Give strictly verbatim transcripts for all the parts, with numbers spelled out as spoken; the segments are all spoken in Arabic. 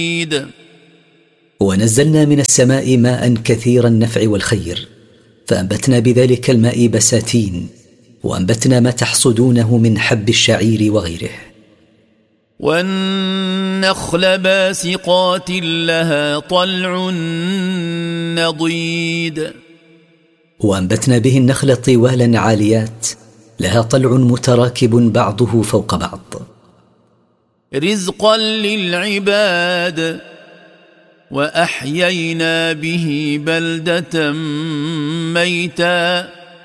ونزلنا من السماء ماء كثير النفع والخير فأنبتنا بذلك الماء بساتين وأنبتنا ما تحصدونه من حب الشعير وغيره. والنخل باسقات لها طلع نضيد وأنبتنا به النخل طوالا عاليات لها طلع متراكب بعضه فوق بعض رزقا للعباد وأحيينا به بلدة ميتا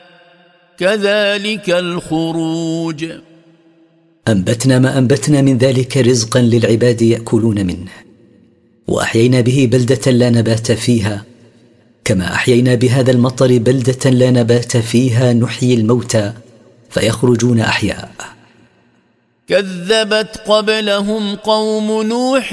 كذلك الخروج. أنبتنا ما أنبتنا من ذلك رزقا للعباد يأكلون منه وأحيينا به بلدة لا نبات فيها كما أحيينا بهذا المطر بلدة لا نبات فيها نحيي الموتى فيخرجون أحياء. كذبت قبلهم قوم نوح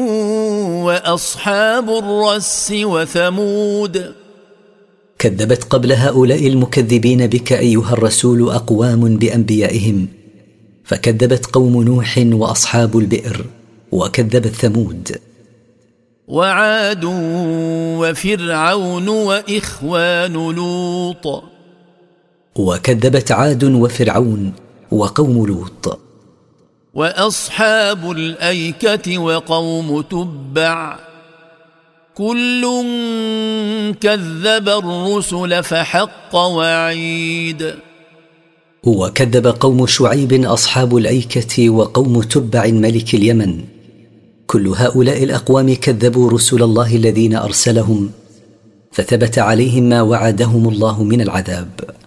وأصحاب الرس وثمود كذبت قبل هؤلاء المكذبين بك أيها الرسول أقوام بأنبيائهم فكذبت قوم نوح وأصحاب البئر وكذبت ثمود. وعاد وفرعون وإخوان لوط وكذبت عاد وفرعون وقوم لوط. وأصحاب الأيكة وقوم تبع كل كذب الرسل فحق وعيد. وكذب قوم شعيب أصحاب الأيكة وقوم تبع ملك اليمن كل هؤلاء الأقوام كذبوا رسل الله الذين أرسلهم فثبت عليهم ما وعدهم الله من العذاب.